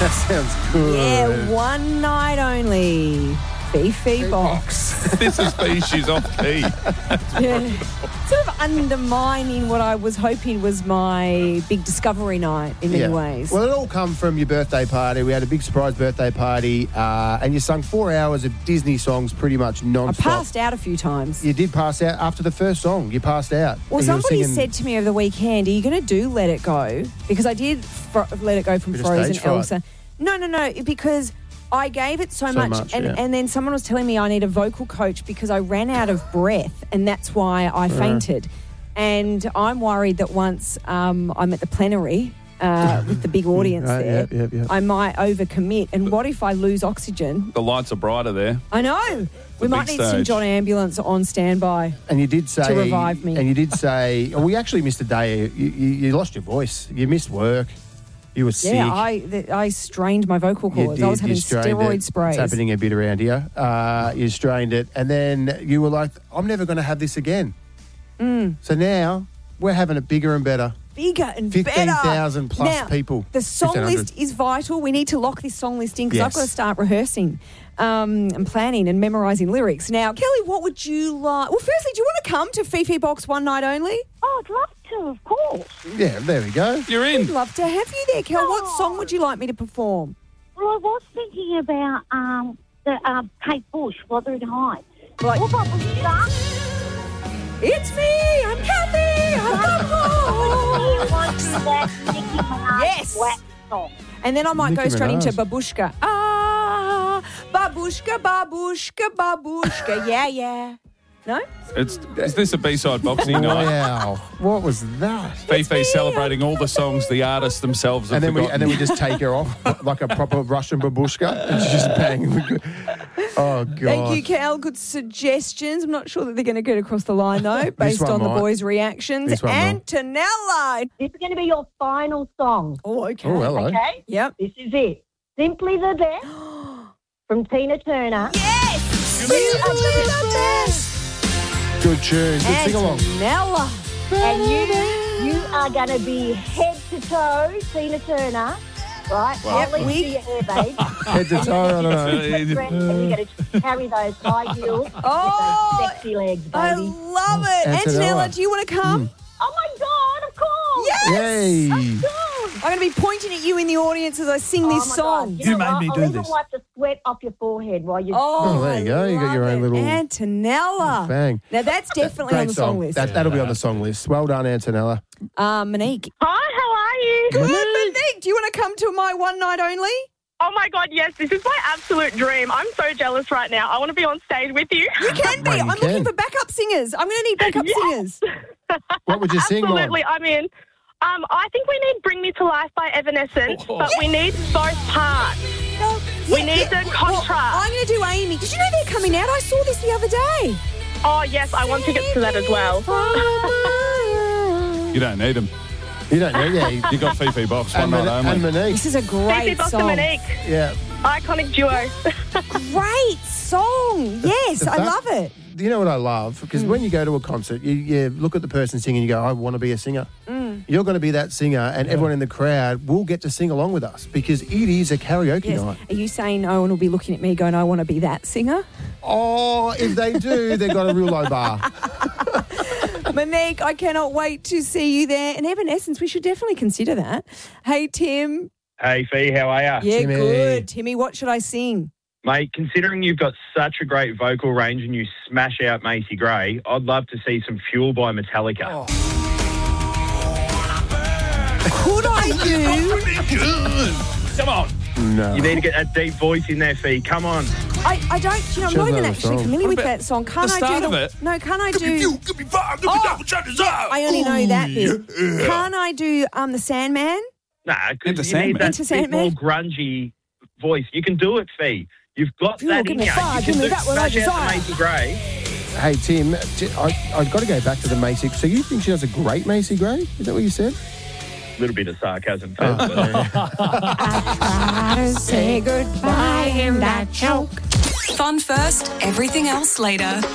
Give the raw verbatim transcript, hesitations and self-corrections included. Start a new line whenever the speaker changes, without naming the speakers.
That sounds good.
Yeah, one night only. Fifi Box.
This is Fee, she's off key.
Yeah. Sort of undermining what I was hoping was my big discovery night in many
Yeah.
ways.
Well, it all come from your birthday party. We had a big surprise birthday party, uh, and you sung four hours of Disney songs pretty much
I
non-stop.
passed out a few times.
You did pass out after the first song. You passed out.
Well,
And you were
somebody
singing-
said to me over the weekend, are you going to do Let It Go? Because I did fro- Let It Go from
Bit of
Frozen,
stage fright.
Elsa. No, no, no, because I gave it so,
So
much,
much,
and,
yeah.
and then someone was telling me I need a vocal coach because I ran out of breath, and that's why I fainted. And I'm worried that once um, I'm at the plenary uh, with the big audience
Uh,
there,
yeah, yeah, yeah.
I might overcommit. And what if I lose oxygen?
The lights are brighter there.
I know. We
a
might
big
need Saint
stage.
John ambulance on standby.
And you did say
To revive me.
And you did say, oh, we actually missed a day. You, you, you lost your voice. You missed work. You were sick.
Yeah, I th- I strained my vocal
You
cords.
did,
I was
you
having
strained
steroid
it.
sprays.
It's happening a bit around here. Uh, you strained it, and then you were like, "I'm never going to have this again."
Mm.
So now we're having it bigger and better.
Bigger and
Fifteen
better.
thousand plus
Now,
people.
The song
fifteen hundred.
list is vital. We need to lock this song list in because I've
Yes.
got to start rehearsing um, and planning and memorising lyrics. Now, Kelly, what would you like? Well, firstly, do you want to come to Fifi Box one night only?
Oh, I'd love to, of course.
Yeah, there we go.
You're
I'd
in.
love to have you there, Kel. What
Oh.
song would you like me to perform?
Well, I was thinking about um, the um, Kate Bush, Wuthering Heights.
Like-
What about the song?
It's me. I'm Kathy. I've come home.
You want to do that Nicki Minaj
Yes.
wax song?
And then I might go
Nicki
straight into
Minaj.
Babushka. Ah, Babushka, Babushka, Babushka. Yeah, yeah. No?
It's is this a B-side boxing night?
Wow, what was that?
Fifi celebrating all the songs the artists themselves have
And then we
forgotten.
and then we just take her off like a proper Russian babushka, and she's just bang. Oh god!
Thank you, Cal. Good suggestions. I'm not sure that they're going to get across the line, though, based
one
on the
might.
boys' reactions.
This one might.
Antonella.
This is going to be your final song,
Oh, okay.
Oh, hello.
okay?
Yep.
This is it. Simply the Best from Tina Turner.
Yes! Simply the best.
Good tune. Good sing along.
Antonella.
And you you are going to be head to toe Tina Turner, right?
Wow.
At least
Wig.
see your hair, babe.
Head to toe. I don't know.
And you're going to carry those high heels
Oh,
with those sexy legs, baby.
I love it.
Antonella.
Antonella, do you want to come?
Oh, my God, of course.
Yes!
Yay!
Of course.
I'm going to be pointing at you in the audience as I sing
Oh,
this
my
song.
God.
You
know
made
what?
me
I'll
do
even
this.
wipe the sweat off your forehead while you...
Oh,
Oh, there you go. You got your
I
own
love
little-
it. Antonella.
Bang.
Now, that's definitely
Great
on the song, list.
That, that'll be on the song list. Well done, Antonella.
Um, Monique.
Hi, how are you?
Good, Monique. Do you want to come to my one night only?
Oh my God, yes, this is my absolute dream. I'm so jealous right now. I want to be on stage with you.
You can be.
Well, you
I'm
can.
looking for backup singers. I'm going to need backup
Yes.
singers.
What would you sing, Mom?
Absolutely, I'm in. Um, I think we need Bring Me to Life by Evanescence, but we need both parts.
No,
We
yeah,
need
yeah.
the
Well,
contrast.
I'm going to do Amy. Did you know they're coming out? I saw this the other day.
Oh, yes, I want tickets to that as well.
You don't need them.
You don't know, yeah. You,
You got Fifi Box, one
and,
night
Mon- and
only.
Monique.
This is a
Fifi
great
Box and
song.
Monique,
Yeah.
iconic duo.
Great song. Yes, I
That-
love it.
You know what I love? Because when you go to a concert, you, you look at the person singing and you go, I want to be a singer. You're going to be that singer, and everyone in the crowd will get to sing along with us because it is a karaoke
Yes.
night.
Are you saying Owen will be looking at me going, I want to be that singer?
Oh, if they do, they've got a real low bar.
Monique, I cannot wait to see you there. And Evanescence, we should definitely consider that. Hey, Tim.
Hey, Fee, how are ya?
Yeah,
Timmy.
good. Timmy, what should I sing?
Mate, considering you've got such a great vocal range and you smash out Macy Gray, I'd love to see some Fuel by Metallica.
Oh. Could I do...
Come on.
No.
You need to get that deep voice in there, Fee. Come on.
I, I don't, you know, I'm
She
not
doesn't
even
know the
actually
song.
familiar with
What about
that song. Can't
the
I
start
do
of
the...
it?
No, can I do...
give me five, give
Oh, I only know that bit. Can't I do um the Sandman?
Nah,
Into
because you need
Sandman.
that
Into
bit
Sandman.
more grungy voice. You can do it, Fee. You've got
Fuel,
that
give
in
me
you.
fire,
You
give
can
me
do
that one I
smash out
desire.
the Macy Gray.
Hey, Tim, t- I, I've got to go back to the Macy. So you think she has a great Macy Gray? Is that what you said?
A little bit of sarcasm, Fee.
Oh,
but-
I to say goodbye and I choke.
Fun first, everything else later.